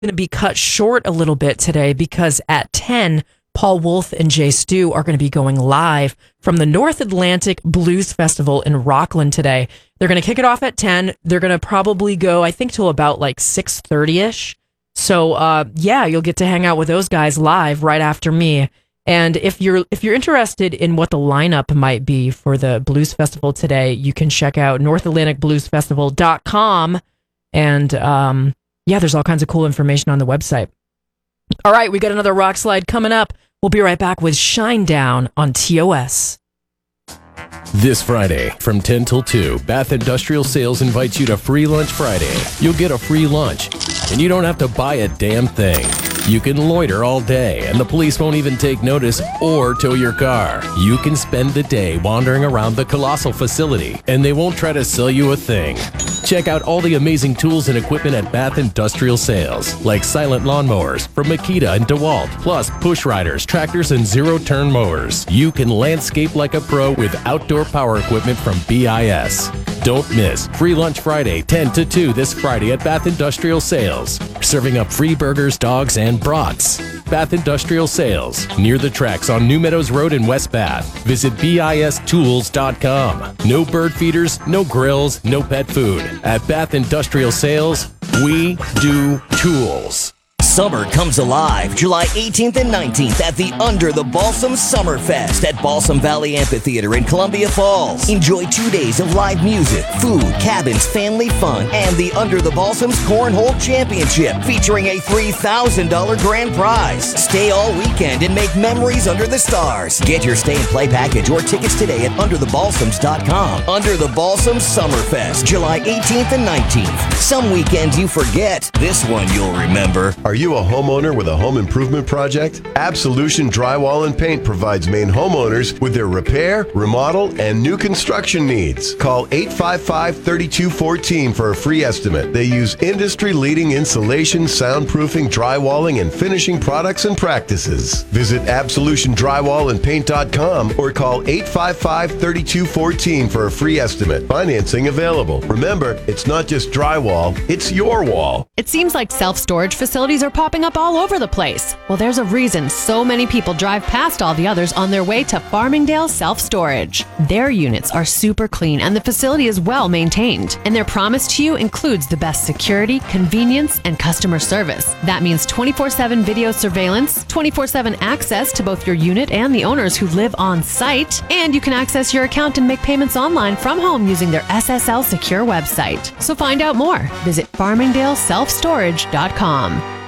going to be cut short a little bit today because at 10, Paul Wolf and Jay Stu are going to be going live from the North Atlantic Blues Festival in Rockland today. They're going to kick it off at 10. They're going to probably go, I think, till about like 6:30ish. So, you'll get to hang out with those guys live right after me. And if you're interested in what the lineup might be for the Blues Festival today, you can check out NorthAtlanticBluesFestival.com. And there's all kinds of cool information on the website. All right, we got another rock slide coming up. We'll be right back with Shinedown on TOS. This Friday from 10 till 2, Bath Industrial Sales invites you to Free Lunch Friday. You'll get a free lunch, and you don't have to buy a damn thing. You can loiter all day, and the police won't even take notice or tow your car. You can spend the day wandering around the colossal facility, and they won't try to sell you a thing. Check out all the amazing tools and equipment at Bath Industrial Sales, like silent lawnmowers from Makita and DeWalt, plus push riders, tractors, and zero-turn mowers. You can landscape like a pro with outdoor power equipment from BIS. Don't miss Free Lunch Friday, 10 to 2 this Friday at Bath Industrial Sales. Serving up free burgers, dogs, and brats. Bath Industrial Sales, near the tracks on New Meadows Road in West Bath. Visit BISTools.com. No bird feeders, no grills, no pet food. At Bath Industrial Sales, we do tools. Summer comes alive July 18th and 19th at the Under the Balsam Summerfest at Balsam Valley Amphitheater in Columbia Falls. Enjoy 2 days of live music, food, cabins, family fun, and the Under the Balsam's Cornhole Championship featuring a $3,000 grand prize. Stay all weekend and make memories under the stars. Get your stay and play package or tickets today at underthebalsams.com. Under the Balsam Summerfest, July 18th and 19th. Some weekends you forget. This one you'll remember. Are you a homeowner with a home improvement project? Absolution Drywall and Paint provides Maine homeowners with their repair, remodel, and new construction needs. Call 855-3214 for a free estimate. They use industry-leading insulation, soundproofing, drywalling, and finishing products and practices. Visit AbsolutionDrywallAndPaint.com or call 855-3214 for a free estimate. Financing available. Remember, it's not just drywall, it's your wall. It seems like self-storage facilities are popping up all over the place. Well, there's a reason so many people drive past all the others on their way to Farmingdale Self-Storage. Their units are super clean and the facility is well maintained. And their promise to you includes the best security, convenience, and customer service. That means 24/7 video surveillance, 24/7 access to both your unit and the owners who live on site, and you can access your account and make payments online from home using their SSL secure website. So find out more. Visit FarmingdaleSelfStorage.com.